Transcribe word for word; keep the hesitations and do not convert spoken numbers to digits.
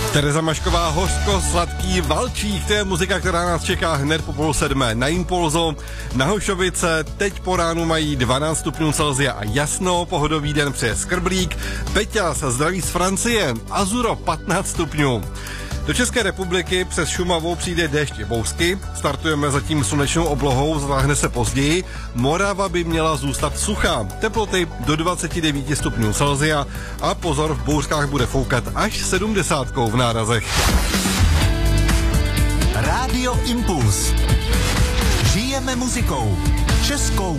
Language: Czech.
Tereza Mašková, Hořko, sladký valčík, to je muzika, která nás čeká hned po půl sedmé na Impulzu. Na Hošovice teď po ránu mají dvanáct stupňů Celsia a jasno, pohodový den přeje Skrblík. Peťa se zdraví z Francie, Azuro patnáct stupňů. Do České republiky přes Šumavu přijde déšť i bousky, startujeme zatím slunečnou oblohou, zláhne se později, Morava by měla zůstat suchá, teploty do dvacet devět stupňů Celsia a pozor, v bouřkách bude foukat až sedmdesátkou v nárazech. Rádio Impuls. Žijeme muzikou. Českou